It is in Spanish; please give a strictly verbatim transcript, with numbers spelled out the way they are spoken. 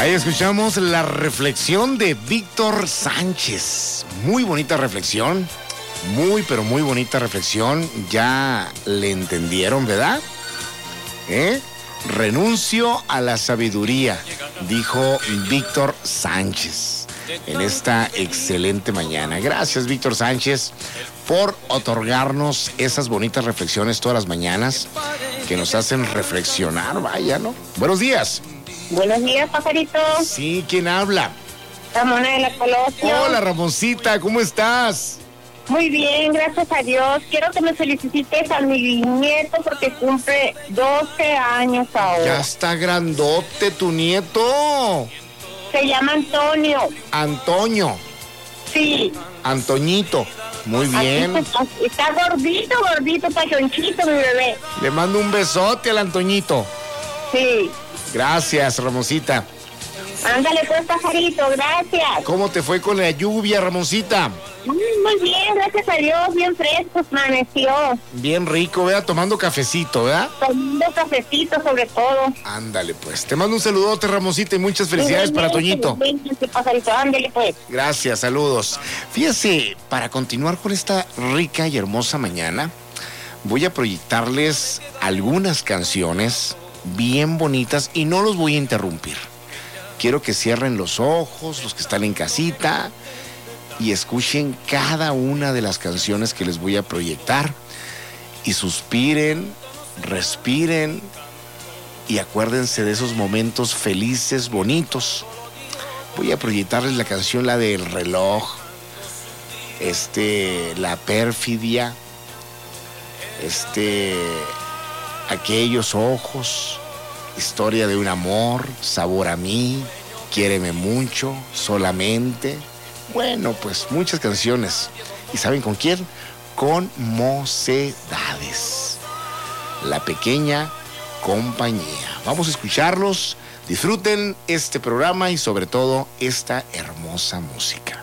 Ahí escuchamos la reflexión de Víctor Sánchez. Muy bonita reflexión. Muy, pero muy bonita reflexión. Ya le entendieron, ¿verdad? ¿Eh? Renuncio a la sabiduría, dijo Víctor Sánchez en esta excelente mañana. Gracias, Víctor Sánchez, por otorgarnos esas bonitas reflexiones todas las mañanas que nos hacen reflexionar, vaya, ¿no? Buenos días. Buenos días, pajarito. Sí, ¿quién habla? Ramona de la Colosio. Hola, Ramoncita, ¿cómo estás? Muy bien, gracias a Dios. Quiero que me felicites a mi nieto porque cumple doce años ahora. Ya está grandote tu nieto. Se llama Antonio. Antonio. Sí. Antoñito. Muy bien. Está, está gordito, gordito, pachonchito, mi bebé. Le mando un besote al Antoñito. Sí. Gracias, Ramoncita. Ándale pues, pajarito, gracias. ¿Cómo te fue con la lluvia, Ramoncita? Muy bien, gracias a Dios, bien fresco, amaneció. Bien rico, ¿verdad? Tomando cafecito, ¿verdad? Tomando cafecito sobre todo. Ándale pues. Te mando un saludote, Ramoncita, y muchas felicidades Sí, para bien, Toñito. bien, bien, pajarito, ándale pues. Gracias, saludos. Fíjese, para continuar con esta rica y hermosa mañana, voy a proyectarles algunas canciones bien bonitas y no los voy a interrumpir. Quiero que cierren los ojos, los que están en casita, y escuchen cada una de las canciones que les voy a proyectar y suspiren, respiren y acuérdense de esos momentos felices, bonitos. Voy a proyectarles la canción, la del reloj, este, la perfidia, este, aquellos ojos, historia de un amor, sabor a mí, quiéreme mucho, solamente. Bueno, pues muchas canciones. ¿Y saben con quién? Con Mocedades, la pequeña compañía. Vamos a escucharlos, disfruten este programa y sobre todo esta hermosa música.